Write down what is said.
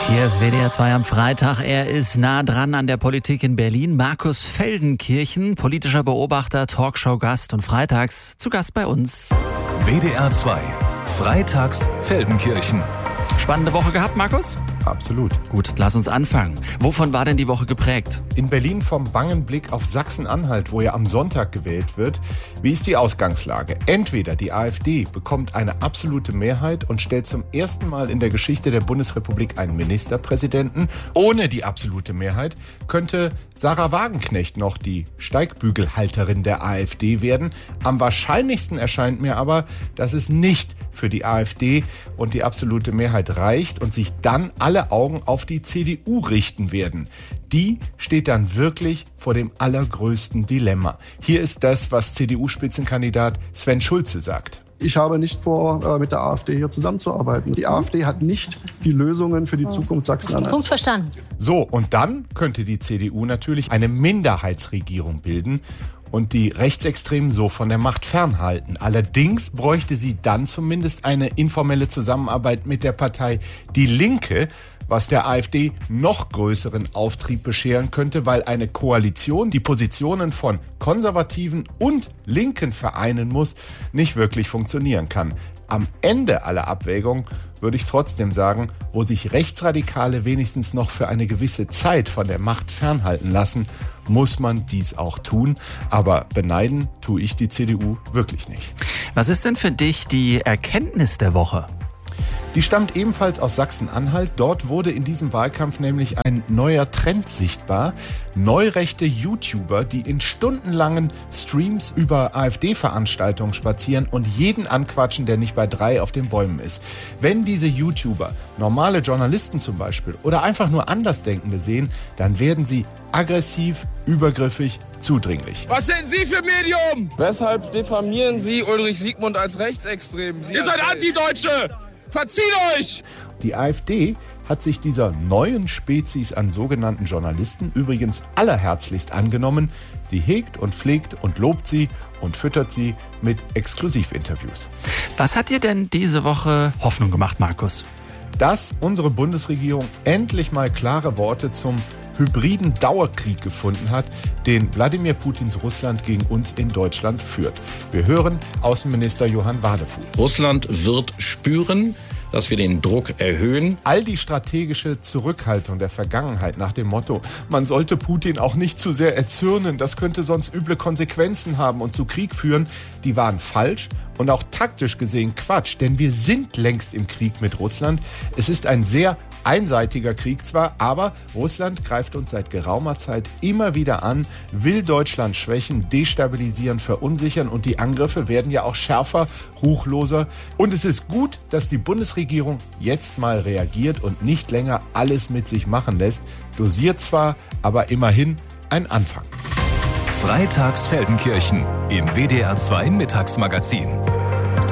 Hier ist WDR 2 am Freitag. Er ist nah dran an der Politik in Berlin. Markus Feldenkirchen, politischer Beobachter, Talkshow-Gast und freitags zu Gast bei uns. WDR 2, freitags Feldenkirchen. Spannende Woche gehabt, Markus? Absolut. Gut, lass uns anfangen. Wovon war denn die Woche geprägt? In Berlin vom bangen Blick auf Sachsen-Anhalt, wo ja am Sonntag gewählt wird. Wie ist die Ausgangslage? Entweder die AfD bekommt eine absolute Mehrheit und stellt zum ersten Mal in der Geschichte der Bundesrepublik einen Ministerpräsidenten. Ohne die absolute Mehrheit könnte Sarah Wagenknecht noch die Steigbügelhalterin der AfD werden. Am wahrscheinlichsten erscheint mir aber, dass es nicht für die AfD und die absolute Mehrheit reicht und sich dann alle Augen auf die CDU richten werden. Die steht dann wirklich vor dem allergrößten Dilemma. Hier ist das, was CDU-Spitzenkandidat Sven Schulze sagt. Ich habe nicht vor, mit der AfD hier zusammenzuarbeiten. Die AfD hat nicht die Lösungen für die Zukunft Sachsen-Anhalts. Punkt verstanden. So, und dann könnte die CDU natürlich eine Minderheitsregierung bilden und die Rechtsextremen so von der Macht fernhalten. Allerdings bräuchte sie dann zumindest eine informelle Zusammenarbeit mit der Partei Die Linke, was der AfD noch größeren Auftrieb bescheren könnte, weil eine Koalition, die Positionen von Konservativen und Linken vereinen muss, nicht wirklich funktionieren kann. Am Ende aller Abwägungen würde ich trotzdem sagen, wo sich Rechtsradikale wenigstens noch für eine gewisse Zeit von der Macht fernhalten lassen, muss man dies auch tun. Aber beneiden tue ich die CDU wirklich nicht. Was ist denn für dich die Erkenntnis der Woche? Die stammt ebenfalls aus Sachsen-Anhalt. Dort wurde in diesem Wahlkampf nämlich ein neuer Trend sichtbar. Neurechte YouTuber, die in stundenlangen Streams über AfD-Veranstaltungen spazieren und jeden anquatschen, der nicht bei 3 auf den Bäumen ist. Wenn diese YouTuber normale Journalisten zum Beispiel oder einfach nur Andersdenkende sehen, dann werden sie aggressiv, übergriffig, zudringlich. Was sind Sie für Medium? Weshalb diffamieren Sie Ulrich Siegmund als Rechtsextrem? Ihr seid Antideutsche! Verzieht euch! Die AfD hat sich dieser neuen Spezies an sogenannten Journalisten übrigens allerherzlichst angenommen. Sie hegt und pflegt und lobt sie und füttert sie mit Exklusivinterviews. Was hat dir denn diese Woche Hoffnung gemacht, Markus? Dass unsere Bundesregierung endlich mal klare Worte zum hybriden Dauerkrieg gefunden hat, den Wladimir Putins Russland gegen uns in Deutschland führt. Wir hören Außenminister Johann Wadefuhl. Russland wird spüren, dass wir den Druck erhöhen. All die strategische Zurückhaltung der Vergangenheit nach dem Motto, man sollte Putin auch nicht zu sehr erzürnen, das könnte sonst üble Konsequenzen haben und zu Krieg führen, die waren falsch und auch taktisch gesehen Quatsch, denn wir sind längst im Krieg mit Russland. Es ist ein sehr einseitiger Krieg zwar, aber Russland greift uns seit geraumer Zeit immer wieder an, will Deutschland schwächen, destabilisieren, verunsichern und die Angriffe werden ja auch schärfer, ruchloser. Und es ist gut, dass die Bundesregierung jetzt mal reagiert und nicht länger alles mit sich machen lässt. Dosiert zwar, aber immerhin ein Anfang. Freitags Feldenkirchen im WDR 2 Mittagsmagazin.